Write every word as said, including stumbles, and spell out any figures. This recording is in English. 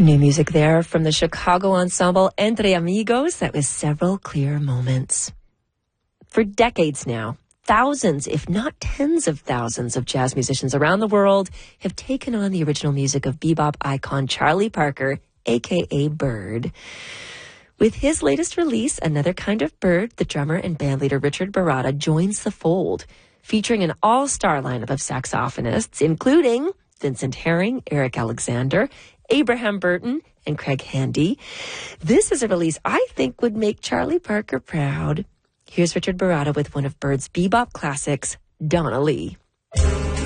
New music there from the Chicago ensemble Entre Amigos. That was Several Clear Moments. For decades now, thousands, if not tens of thousands of jazz musicians around the world have taken on the original music of bebop icon Charlie Parker, a k a. Bird. With his latest release, Another Kind of Bird, the drummer and bandleader Richard Baratta joins the fold, featuring an all-star lineup of saxophonists, including Vincent Herring, Eric Alexander, Abraham Burton, and Craig Handy. This is a release I think would make Charlie Parker proud. Here's Richard Baratta with one of Bird's bebop classics, Donna Lee.